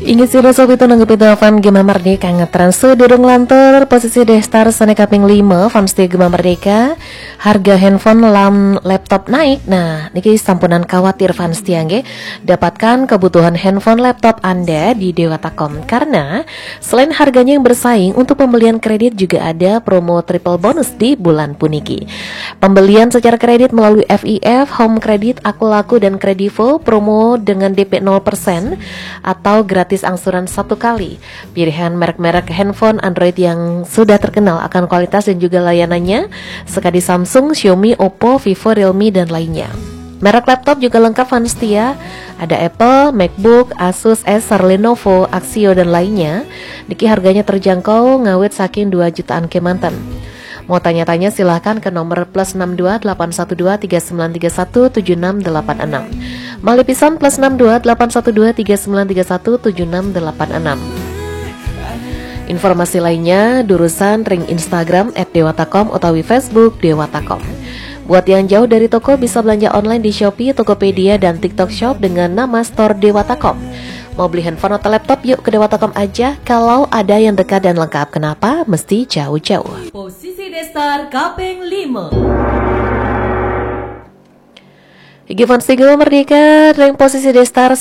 Inggit siro sob itu nanggup itu fan Gema Merdeka ngetren sudurung lantur posisi destar sene kaping 5 fans di Gema Merdeka. Harga handphone laptop naik. Nah, niki sampunan khawatir fans tiangge dapatkan kebutuhan handphone laptop Anda di Dewatakom karena selain harganya yang bersaing untuk pembelian kredit juga ada promo triple bonus di bulan puniki. Pembelian secara kredit melalui FIF, Home Credit, Aku Laku dan Kredivo promo dengan DP 0% atau gratis angsuran 1 kali. Pilihan merek-merek handphone Android yang sudah terkenal akan kualitas dan juga layanannya sekali Samsung, Xiaomi, Oppo, Vivo, Realme dan lainnya. Merek laptop juga lengkap fans setia. Ada Apple, MacBook, Asus, Acer, Lenovo, Axio dan lainnya. Niki harganya terjangkau ngawet saking 2 jutaan kemanten. Mau tanya-tanya silahkan ke nomor +62 812 3931 7686. Mali pisan +62 812 3931 7686. Informasi lainnya durusan ring Instagram @dewatakom utawi Facebook Dewatakom. Buat yang jauh dari toko bisa belanja online di Shopee, Tokopedia dan TikTok Shop dengan nama Store Dewatakom. Mau beli handphone atau laptop yuk ke Dewatakom aja. Kalau ada yang dekat dan lengkap, kenapa mesti jauh-jauh? Posisi destar kaping 5. Gifon Gema Merdeka rank posisi destar